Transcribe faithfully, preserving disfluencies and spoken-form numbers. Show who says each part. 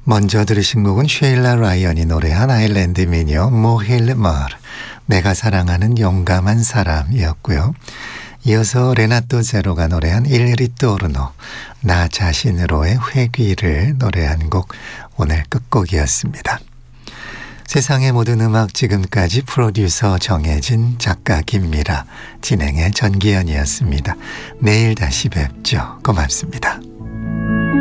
Speaker 1: 먼저 들으신 곡은 쉐일라 라이언이 노래한 아일랜드 미녀 모힐 마르, 내가 사랑하는 용감한 사람이었고요. 이어서 레나토 제로가 노래한 일 리토르노, 나 자신으로의 회귀를 노래한 곡 오늘 끝곡이었습니다. 세상의 모든 음악 지금까지 프로듀서 정혜진, 작가 김미라, 진행의 전기현이었습니다. 내일 다시 뵙죠. 고맙습니다.